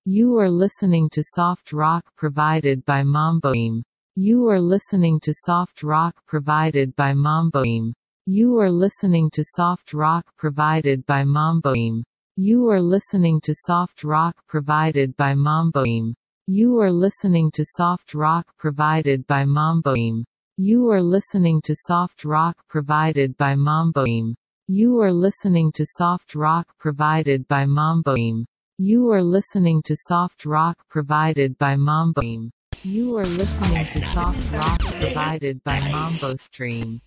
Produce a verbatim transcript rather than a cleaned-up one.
You are listening to soft rock provided by Mamboim. You are listening to soft rock provided by Mamboim. You are listening to soft rock provided by Mamboim. You are listening to soft rock provided by Mamboim. You are listening to soft rock provided by Mamboim. You are listening to soft rock provided by Mamboim. You are listening to soft rock provided by Mamboim. You are listening to soft rock provided by Mamboim. You are listening to soft rock provided by Mambo Stream.